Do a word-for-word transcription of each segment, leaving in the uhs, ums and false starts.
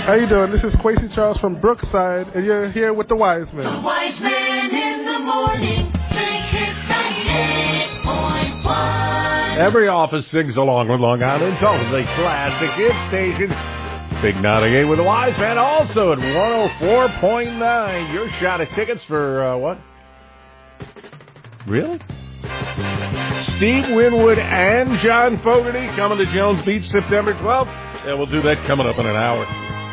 How you doing? This is Quasey Charles from Brookside, and you're here with the Wise Men. The Wise Men in the morning, Big Hits ninety-eight point one. Every office sings along with Long Island's only classic hit station. Big ninety-eight with the Wise Man, also at one oh four point nine. Your shot at tickets for, uh, what? Really? Steve Winwood and John Fogerty coming to Jones Beach September twelfth. Yeah, we'll do that coming up in an hour.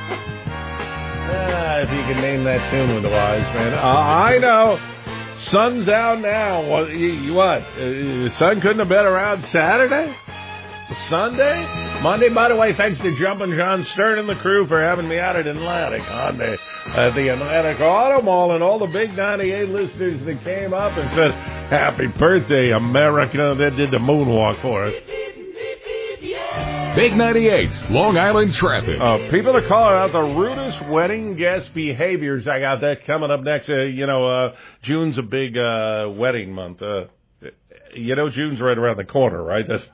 Ah, if you can name that tune with the Wise Man. Uh, I know. Sun's out now. What? You, what? Uh, the sun couldn't have been around Saturday? Sunday? Monday, by the way, thanks to Jumpin' John Stern and the crew for having me out at Atlantic on the, at the Atlantic Auto Mall, and all the Big ninety-eight listeners that came up and said, happy birthday, America, that did the moonwalk for us. Big ninety-eight, Long Island traffic. Uh, people are calling out the rudest wedding guest behaviors. I got that coming up next. Uh, you know, uh, June's a big uh, wedding month. Uh, you know, June's right around the corner, right? That's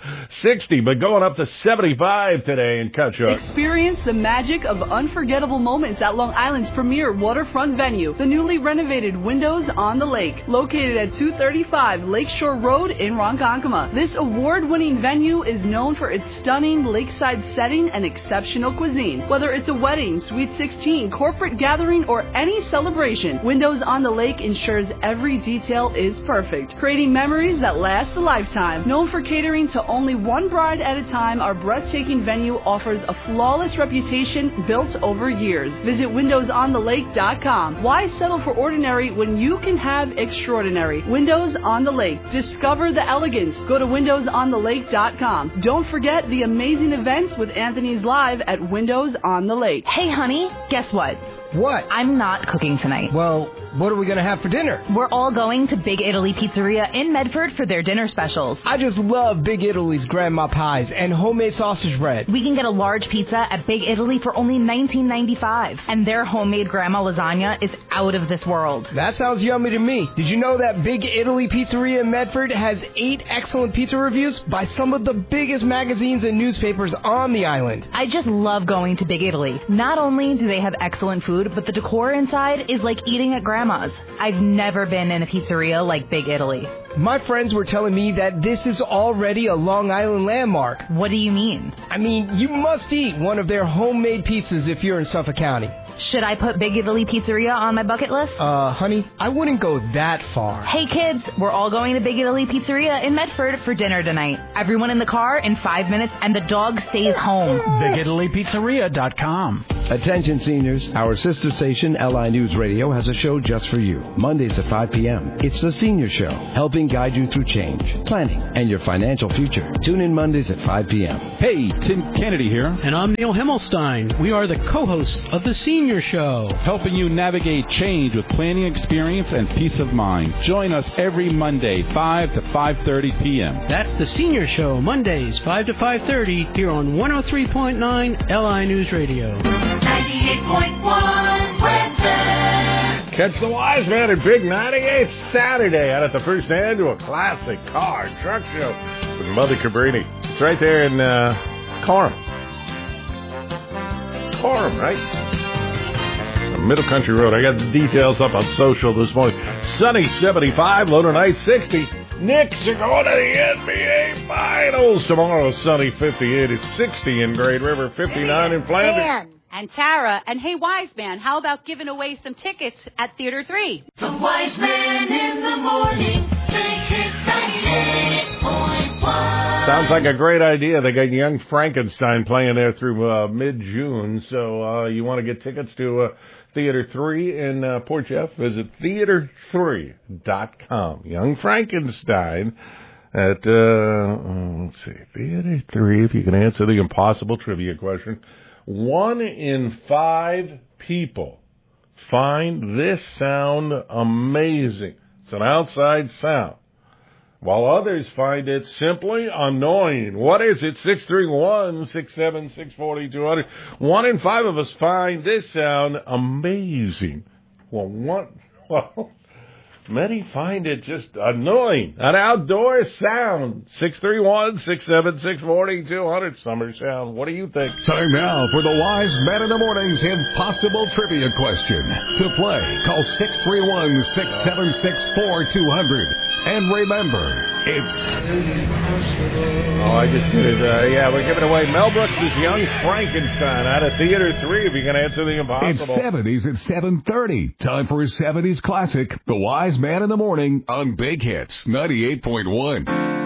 sixty, but going up to seventy-five today in Cutchogue. Experience the magic of unforgettable moments at Long Island's premier waterfront venue, the newly renovated Windows on the Lake, located at two thirty-five Lakeshore Road in Ronkonkoma. This award-winning venue is known for its stunning lakeside setting and exceptional cuisine. Whether it's a wedding, Sweet sixteen, corporate gathering, or any celebration, Windows on the Lake ensures every detail is perfect, creating memories that last a lifetime. Known for catering to only one bride at a time, our breathtaking venue offers a flawless reputation built over years. Visit windows on the lake dot com. Why settle for ordinary when you can have extraordinary? Windows on the Lake. Discover the elegance. Go to windows on the lake dot com. Don't forget the amazing events with Anthony's Live at Windows on the Lake. Hey, honey, guess what? What? I'm not cooking tonight. Well, what are we going to have for dinner? We're all going to Big Italy Pizzeria in Medford for their dinner specials. I just love Big Italy's grandma pies and homemade sausage bread. We can get a large pizza at Big Italy for only nineteen ninety-five, and their homemade grandma lasagna is out of this world. That sounds yummy to me. Did you know that Big Italy Pizzeria in Medford has eight excellent pizza reviews by some of the biggest magazines and newspapers on the island? I just love going to Big Italy. Not only do they have excellent food, but the decor inside is like eating at grandma's. I've never been in a pizzeria like Big Italy. My friends were telling me that this is already a Long Island landmark. What do you mean? I mean, you must eat one of their homemade pizzas if you're in Suffolk County. Should I put Big Italy Pizzeria on my bucket list? Uh, honey, I wouldn't go that far. Hey, kids, we're all going to Big Italy Pizzeria in Medford for dinner tonight. Everyone in the car in five minutes, and the dog stays home. big italy pizzeria dot com. Attention seniors, our sister station, L I News Radio, has a show just for you. Mondays at five p.m. It's the Senior Show, helping guide you through change, planning, and your financial future. Tune in Mondays at five p.m. Hey, Tim Kennedy here. And I'm Neil Himmelstein. We are the co-hosts of the Senior Show, helping you navigate change with planning experience and peace of mind. Join us every Monday, five to five thirty p.m. That's the Senior Show, Mondays, five to five thirty, here on one oh three point nine L I News Radio. ninety-eight point one weather. Catch the Wise Man at Big ninety-eight Saturday out at the first annual Classic Car and Truck Show with Mother Cabrini. It's right there in uh, Coram. Coram, right? Middle Country Road. I got the details up on social this morning. Sunny seventy-five, low tonight sixty. Knicks are going to the N B A Finals tomorrow. Sunny fifty-eight. It's sixty in Great River, fifty-nine in Flanders. Dan and Tara, and hey, Wise Man, how about giving away some tickets at Theater three? The Wise Man in the morning, Big Hits ninety-eight point one. Sounds like a great idea. They got Young Frankenstein playing there through uh, mid-June. So uh, you want to get tickets to uh, Theater three in uh, Port Jeff? Visit theater three dot com. Young Frankenstein at, uh, let's see, Theater three, if you can answer the impossible trivia question. One in five people find this sound amazing. It's an outside sound, while others find it simply annoying. What is it? six three one, six seven six, four two zero zero. One in five of us find this sound amazing. Well, one, well, Many find it just annoying. An outdoor sound. six three one, six seven six, four two zero zero. Summer Sound. What do you think? Time now for the Wise Man in the Morning's Impossible Trivia Question. To play, call six three one, six seven six, four two zero zero. And remember, it's... Oh, I just did it. Uh, yeah, we're giving away Mel Brooks' Young Frankenstein out of Theater three if you can answer the impossible. It's seventies at seven thirty. Time for a seventies classic, The Wise Man in the Morning on Big Hits ninety-eight point one.